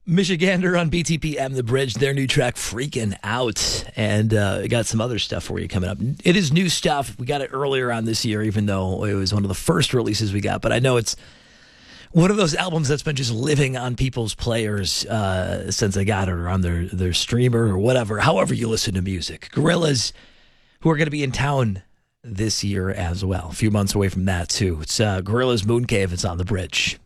Michigander on BTPM, The Bridge, their new track, Freaking Out. And we got some other stuff for you coming up. It is new stuff. We got it earlier on this year, even though it was one of the first releases we got. But I know it's one of those albums that's been just living on people's players since they got it, or on their streamer or whatever, however you listen to music. Gorillaz, who are going to be in town this year as well. A few months away from that, too. It's Gorillaz Mooncave. It's on The Bridge.